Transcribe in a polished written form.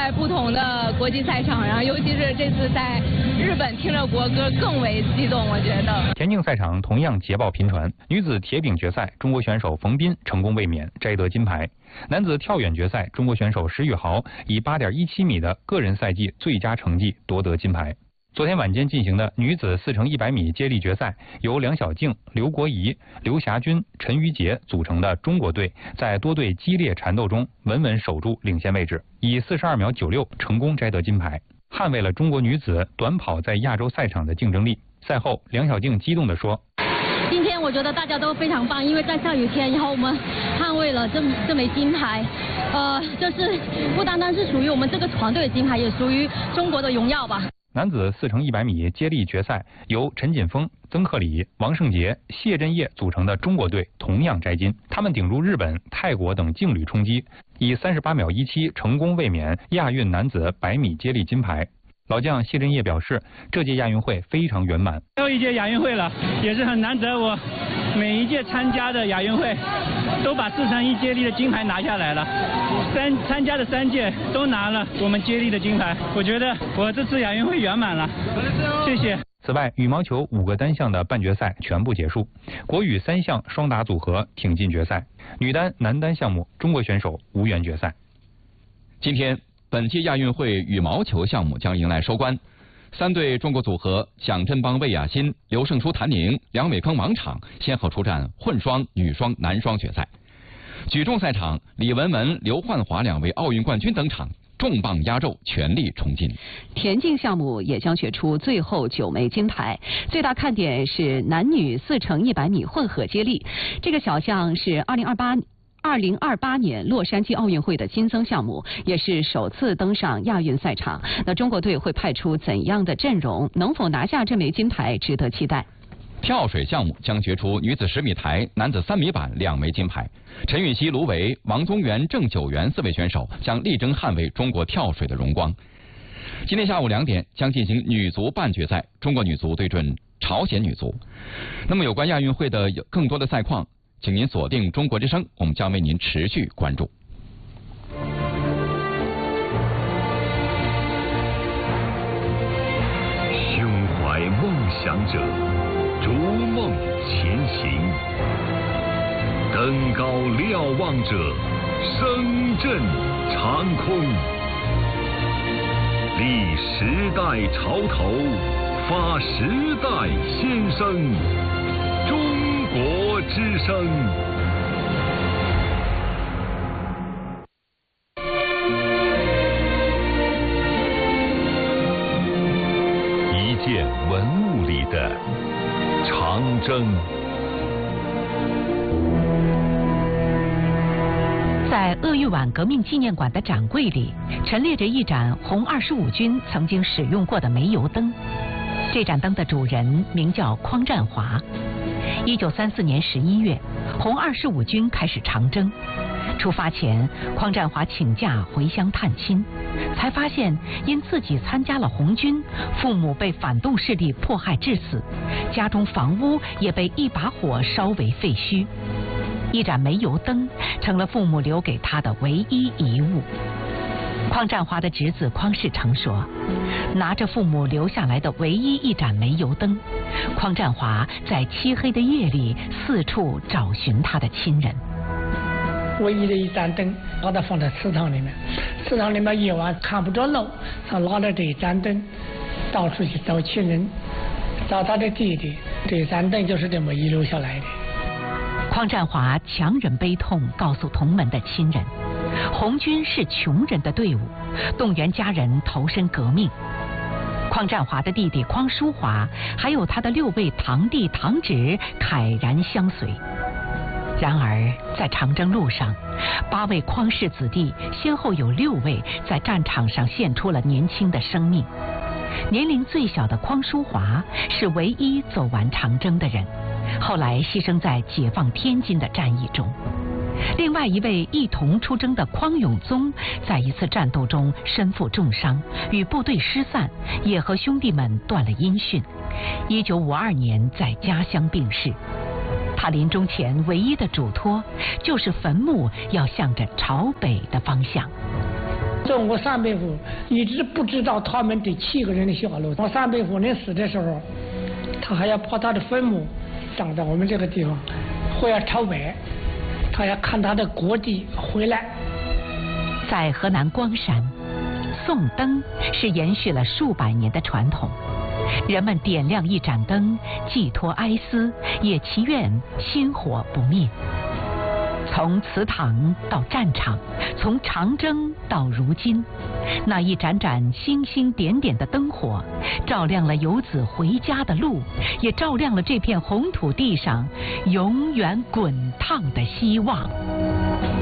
在不同的国际赛场，然后尤其是这次在日本听着国歌更为激动，我觉得。 田径赛场同样捷报频传，女子铁饼决赛，中国选手冯彬成功卫冕，摘得金牌。男子跳远决赛，中国选手石宇豪以8.17米的个人赛季最佳成绩夺得金牌。昨天晚间进行的女子4乘100米接力决赛，由梁晓静、刘国怡、刘霞君、陈瑜杰组成的中国队，在多队激烈缠斗中稳稳守住领先位置，以42秒96成功摘得金牌，捍卫了中国女子短跑在亚洲赛场的竞争力。赛后，梁晓静激动地说：“ 今天我觉得大家都非常棒，因为在下雨天，然后我们捍卫了这枚金牌，就是不单单是属于我们这个团队的金牌，也属于中国的荣耀吧。” 男子4乘100米接力决赛，由陈锦锋、曾克礼、王胜杰、谢震业组成的中国队同样摘金。他们顶住日本、泰国等劲旅冲击，以38秒17成功卫冕亚运男子100米接力金牌。老将谢震业表示，这届亚运会非常圆满。 最后一届亚运会了，也是很难得，我每一届参加的亚运会都把4乘1接力的金牌拿下来了，参加的3届都拿了我们接力的金牌，我觉得我这次亚运会圆满了，谢谢。 此外，羽毛球5个单项的半决赛全部结束，国羽3项双打组合挺进决赛，女单、男单项目中国选手无缘决赛。 今天，本届亚运会羽毛球项目将迎来收官，3对中国组合蒋振邦、魏雅欣、刘胜书、谭宁、梁伟铿、王昶先后出战混双、女双、男双决赛。举重赛场，李雯雯、刘焕华2位奥运冠军登场，重磅压轴，全力冲金。 田径项目也将决出最后9枚金牌，最大看点是男女4乘100米混合接力，这个小项是2028年洛杉矶奥运会的新增项目，也是首次登上亚运赛场。那中国队会派出怎样的阵容？能否拿下这枚金牌，值得期待。 跳水项目将决出女子10米台、男子3米板2枚金牌。陈芋汐、卢维、王宗源、郑九元4位选手将力争捍卫中国跳水的荣光。今天下午2点将进行女足半决赛，中国女足对阵朝鲜女足。那么有关亚运会的更多的赛况，请您锁定中国之声，我们将为您持续关注。 胸怀梦想者，逐梦前行；登高瞭望者，声震长空。立时代潮头，发时代先声。中国之声。一件文物里的长征。 在鄂豫皖革命纪念馆的展柜里，陈列着一盏红25军曾经使用过的煤油灯。这盏灯的主人名叫匡占华。1934年11月，红25军开始长征。出发前，匡占华请假回乡探亲，才发现因自己参加了红军，父母被反动势力迫害致死，家中房屋也被一把火烧为废墟。一盏煤油灯成了父母留给他的唯一遗物。匡占华的侄子匡世成说，拿着父母留下来的唯一一盏煤油灯，匡占华在漆黑的夜里四处找寻他的亲人。 唯一的一盏灯，把它放在祠堂里面，祠堂里面夜晚看不着路，他拿着这一盏灯到处去找亲人，找他的弟弟。这盏灯就是这么遗留下来的。 匡占华强忍悲痛告诉同门的亲人，红军是穷人的队伍，动员家人投身革命。匡占华的弟弟匡淑华还有他的6位堂弟堂侄慨然相随。然而在长征路上，8位匡氏子弟先后有6位在战场上献出了年轻的生命。年龄最小的匡淑华是唯一走完长征的人，后来牺牲在解放天津的战役中。另外一位一同出征的匡永宗，在一次战斗中身负重伤，与部队失散，也和兄弟们断了音讯。1952年在家乡病逝。他临终前唯一的嘱托，就是坟墓要向着朝北的方向。 中国三伯父一直不知道他们这7个人的下落。当三伯父人死的时候，他还要把他的坟墓葬在我们这个地方，或要朝北，他要看他的国弟回来。 在河南光山，送灯是延续了数百年的传统。人们点亮一盏灯，寄托哀思，也祈愿薪火不灭。从祠堂到战场，从长征到如今，那一盏盏星星点点的灯火，照亮了游子回家的路，也照亮了这片红土地上永远滚烫的希望。